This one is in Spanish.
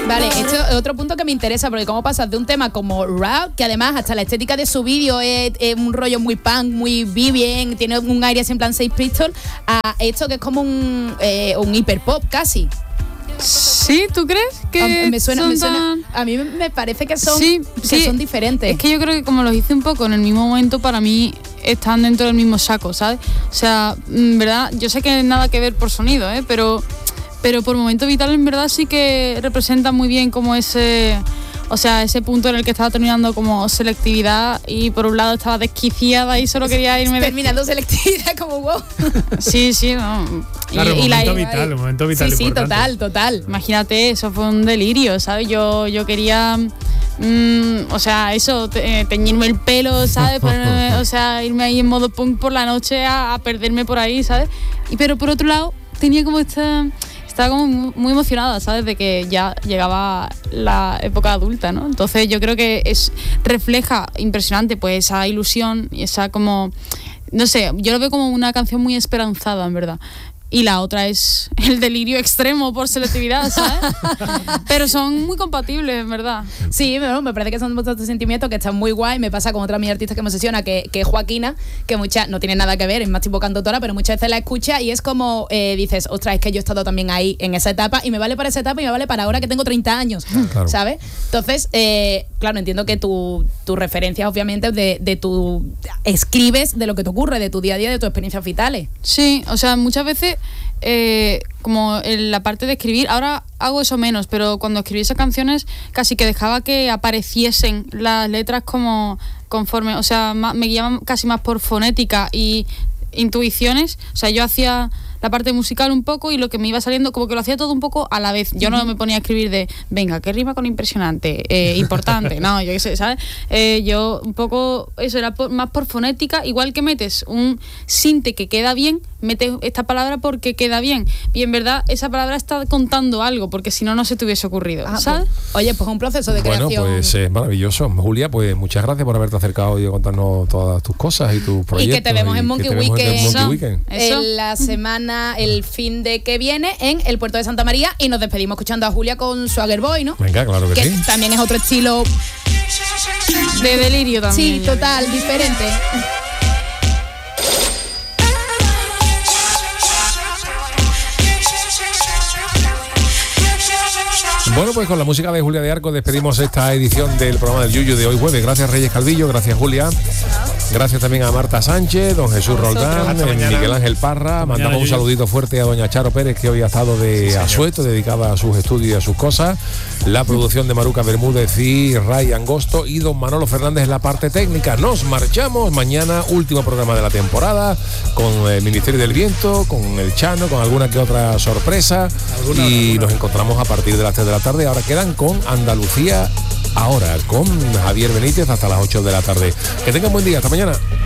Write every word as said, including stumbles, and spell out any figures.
Vale, esto es otro punto que me interesa, porque cómo pasas de un tema como rap, que además hasta la estética de su vídeo es, es un rollo muy punk, muy bien, tiene un aire así en plan Sex Pistols, a esto que es como un, eh, un hiperpop casi. Sí, ¿tú crees que a, me suena, son me suena, tan... a mí me parece que son, sí, que sí. son diferentes? Es que yo creo que como los hice un poco en el mismo momento, para mí están dentro del mismo saco, ¿sabes? O sea, en verdad, yo sé que nada que ver por sonido, ¿eh? Pero, pero por momento vital en verdad sí que representa muy bien como ese... O sea, ese punto en el que estaba terminando como selectividad y por un lado estaba desquiciada y solo quería irme... Terminando de... selectividad como wow. Sí, sí, no. Claro, y, un y momento la... vital, un momento vital Sí, importante. sí, total, total. Imagínate, eso fue un delirio, ¿sabes? Yo, yo quería... Mm, o sea, eso, te, teñirme el pelo, ¿sabes? Ponerme, o sea, irme ahí en modo punk por la noche a, a perderme por ahí, ¿sabes? Y pero por otro lado, tenía como esta... Estaba como muy emocionada, ¿sabes? De que ya llegaba la época adulta, ¿no? Entonces yo creo que es refleja impresionante pues esa ilusión y esa como... No sé, yo lo veo como una canción muy esperanzada, en verdad. Y la otra es el delirio extremo por selectividad, ¿sabes? Pero son muy compatibles, en verdad. Sí, bueno, me parece que son dos sentimientos que están muy guay. Me pasa con otra de mis artistas que me obsesiona, que, que es Joaquina, que muchas no tiene nada que ver, es más tipo cantautora, pero muchas veces la escucha y es como eh, dices, ostras, es que yo he estado también ahí en esa etapa y me vale para esa etapa y me vale para ahora que tengo treinta años, claro. ¿Sabes? Entonces, eh, claro, entiendo que tu, tu referencia obviamente de, de tu... escribes de lo que te ocurre, de tu día a día, de tus experiencias vitales. Sí, o sea, muchas veces Eh, como en la parte de escribir, ahora hago eso menos, pero cuando escribí esas canciones casi que dejaba que apareciesen las letras como conforme, o sea, me guiaban casi más por fonética y intuiciones, o sea, yo hacía la parte musical un poco y lo que me iba saliendo, como que lo hacía todo un poco a la vez. Yo no me ponía a escribir de, venga, ¿qué rima con impresionante? Eh, importante, no, yo qué sé, ¿sabes? Eh, yo un poco, eso era por, más por fonética, igual que metes un sinte que queda bien, metes esta palabra porque queda bien. Y en verdad, esa palabra está contando algo, porque si no, no se te hubiese ocurrido, ah, ¿sabes? Pues, oye, pues un proceso de bueno, creación. Bueno, pues es eh, maravilloso. Julia, pues muchas gracias por haberte acercado y contarnos todas tus cosas y tus proyectos. Y que te vemos en Monkey Weekend, Monkey Weekend. En la semana, el fin de que viene, en el puerto de Santa María. Y nos despedimos escuchando a Julia con Swagger Boy, ¿no? Venga, claro que, que sí. También es otro estilo de delirio también. Sí, total, diferente. Bueno, pues con la música de Julia de Arco despedimos esta edición del programa del Yuyu de hoy jueves. Gracias Reyes Calvillo, gracias Julia. Gracias también a Marta Sánchez, don Jesús Roldán, Miguel Ángel Parra. Mandamos mañana, un saludito fuerte a doña Charo Pérez, que hoy ha estado de sí, asueto, dedicada a sus estudios y a sus cosas. La producción de Maruca Bermúdez y Ray Angosto y don Manolo Fernández en la parte técnica. Nos marchamos mañana, último programa de la temporada, con el Ministerio del Viento, con el Chano, con alguna que otra sorpresa. ¿Alguna, y alguna? Nos encontramos a partir de las tres de la tarde. Ahora quedan con Andalucía Ahora, con Javier Benítez hasta las ocho de la tarde. Que tengan buen día, hasta mañana.